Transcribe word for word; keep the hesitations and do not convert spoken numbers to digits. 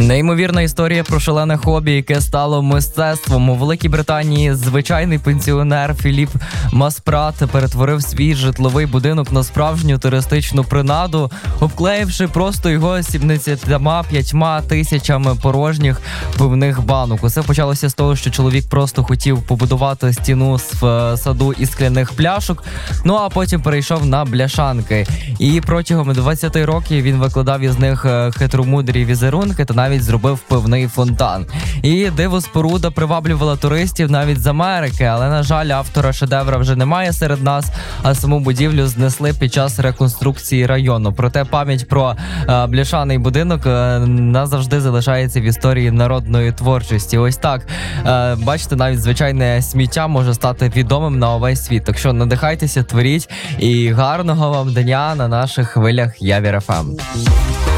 Неймовірна історія про шалене хобі, яке стало мистецтвом. У Великій Британії звичайний пенсіонер Філіп Маспрат перетворив свій житловий будинок на справжню туристичну принаду, обклеївши просто його сімдесятьма п'ятьма тисячами порожніх пивних банок. Усе почалося з того, що чоловік просто хотів побудувати стіну в саду із скляних пляшок, ну а потім перейшов на бляшанки. І протягом двадцяти років він викладав із них хитромудрі візерунки та навіть зробив пивний фонтан. І диво-споруда приваблювала туристів навіть з Америки, але, на жаль, автора шедевра вже немає серед нас, а саму будівлю знесли під час реконструкції району. Проте пам'ять про е, бляшаний будинок е, назавжди залишається в історії народної творчості. Ось так, е, бачите, навіть звичайне сміття може стати відомим на увесь світ. Так що надихайтеся, творіть і гарного вам дня на наших хвилях Явір еф ем.